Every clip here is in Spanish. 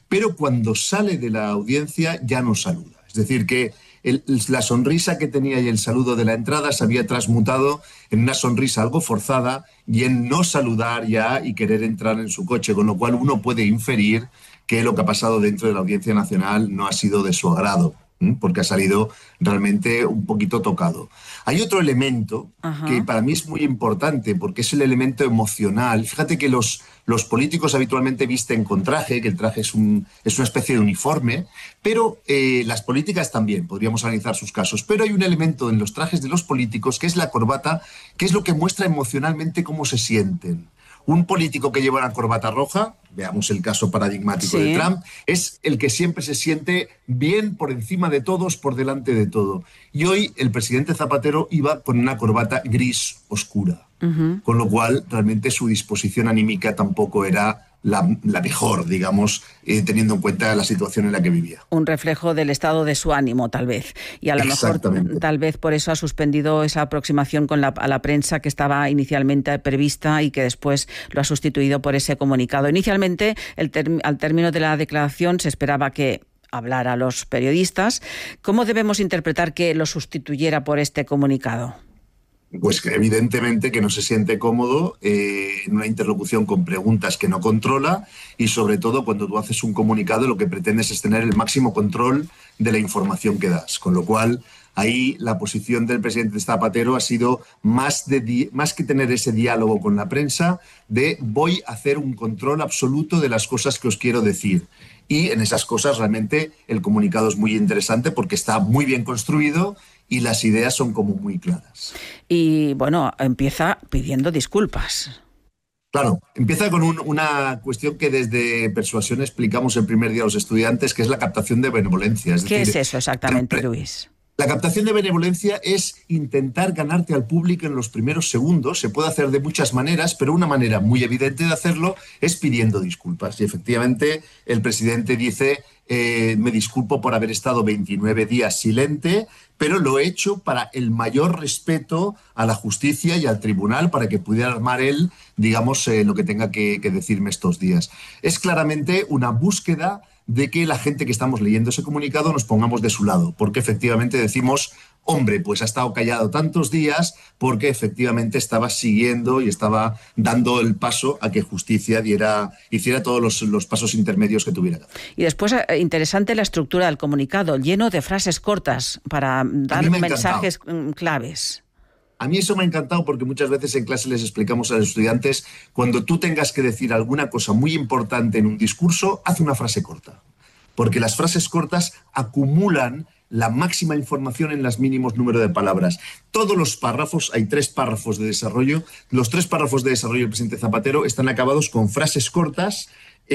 pero cuando sale de la audiencia ya no saluda. Es decir, que la sonrisa que tenía y el saludo de la entrada se había transmutado en una sonrisa algo forzada y en no saludar ya y querer entrar en su coche, con lo cual uno puede inferir que lo que ha pasado dentro de la Audiencia Nacional no ha sido de su agrado, porque ha salido realmente un poquito tocado. Hay otro elemento que para mí es muy importante, porque es el elemento emocional. Fíjate que los políticos habitualmente visten con traje, que el traje es una especie de uniforme, pero las políticas también, podríamos analizar sus casos. Pero hay un elemento en los trajes de los políticos, que es la corbata, que es lo que muestra emocionalmente cómo se sienten. Un político que lleva una corbata roja, veamos el caso paradigmático de Trump, es el que siempre se siente bien por encima de todos, por delante de todo. Y hoy el presidente Zapatero iba con una corbata gris oscura, con lo cual realmente su disposición anímica tampoco era la mejor, digamos, teniendo en cuenta la situación en la que vivía. Un reflejo del estado de su ánimo, tal vez. Y a lo mejor, tal vez por eso ha suspendido esa aproximación a la prensa que estaba inicialmente prevista y que después lo ha sustituido por ese comunicado. Inicialmente, al término de la declaración, se esperaba que hablara a los periodistas. ¿Cómo debemos interpretar que lo sustituyera por este comunicado? Pues que evidentemente que no se siente cómodo en una interlocución con preguntas que no controla y sobre todo cuando tú haces un comunicado lo que pretendes es tener el máximo control de la información que das. Con lo cual ahí la posición del presidente Zapatero ha sido más que tener ese diálogo con la prensa, de voy a hacer un control absoluto de las cosas que os quiero decir. Y en esas cosas realmente el comunicado es muy interesante porque está muy bien construido y las ideas son como muy claras. Y bueno, empieza pidiendo disculpas. Claro, empieza con una cuestión que desde Persuasión explicamos el primer día a los estudiantes, que es la captación de benevolencia. ¿Qué es eso exactamente, Luis? La captación de benevolencia es intentar ganarte al público en los primeros segundos. Se puede hacer de muchas maneras, pero una manera muy evidente de hacerlo es pidiendo disculpas. Y efectivamente el presidente dice, me disculpo por haber estado 29 días silente, pero lo he hecho para el mayor respeto a la justicia y al tribunal, para que pudiera armar él, digamos, lo que tenga que decirme estos días. Es claramente una búsqueda de que la gente que estamos leyendo ese comunicado nos pongamos de su lado, porque efectivamente decimos, hombre, pues ha estado callado tantos días porque efectivamente estaba siguiendo y estaba dando el paso a que justicia hiciera todos los pasos intermedios que tuviera. Y después, interesante la estructura del comunicado, lleno de frases cortas para dar mensajes claves. A mí eso me ha encantado porque muchas veces en clase les explicamos a los estudiantes, cuando tú tengas que decir alguna cosa muy importante en un discurso, haz una frase corta. Porque las frases cortas acumulan la máxima información en los mínimos número de palabras. Todos los párrafos, hay 3 párrafos de desarrollo, los 3 párrafos de desarrollo del presidente Zapatero están acabados con frases cortas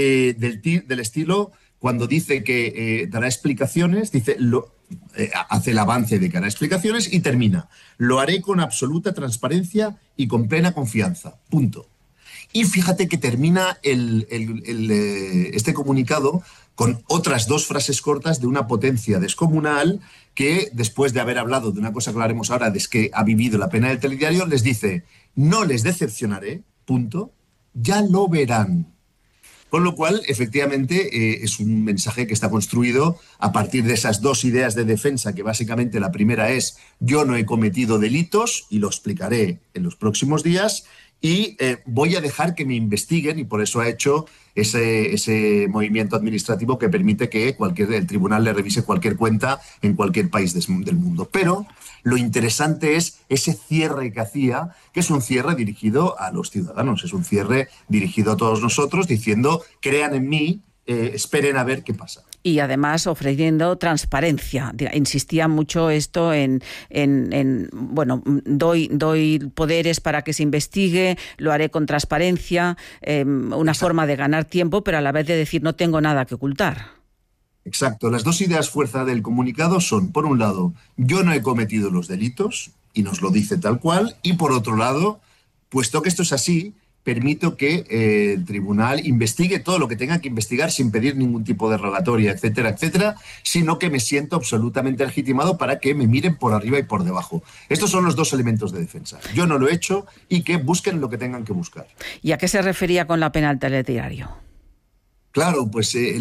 del estilo, cuando dice que dará explicaciones, dice hace el avance de que hará explicaciones y termina. Lo haré con absoluta transparencia y con plena confianza. Punto. Y fíjate que termina este comunicado con otras 2 frases cortas de una potencia descomunal que, después de haber hablado de una cosa que hablaremos ahora, de que ha vivido la pena del telediario, les dice, no les decepcionaré, punto, ya lo verán. Con lo cual, efectivamente, es un mensaje que está construido a partir de esas 2 ideas de defensa, que básicamente la primera es, yo no he cometido delitos, y lo explicaré en los próximos días, y voy a dejar que me investiguen, y por eso ha hecho ese movimiento administrativo que permite que el tribunal le revise cualquier cuenta en cualquier país del mundo. Pero lo interesante es ese cierre que hacía, que es un cierre dirigido a los ciudadanos, es un cierre dirigido a todos nosotros, diciendo, crean en mí, esperen a ver qué pasa. Y además ofreciendo transparencia. Insistía mucho esto bueno, doy poderes para que se investigue, lo haré con transparencia, una forma de ganar tiempo, pero a la vez de decir no tengo nada que ocultar. Exacto. Las 2 ideas fuerza del comunicado son, por un lado, yo no he cometido los delitos, y nos lo dice tal cual, y por otro lado, puesto que esto es así, permito que el tribunal investigue todo lo que tenga que investigar sin pedir ningún tipo de rogatoria, etcétera, etcétera, sino que me siento absolutamente legitimado para que me miren por arriba y por debajo. Estos son los 2 elementos de defensa. Yo no lo he hecho y que busquen lo que tengan que buscar. ¿Y a qué se refería con la pena del telediario? Claro, pues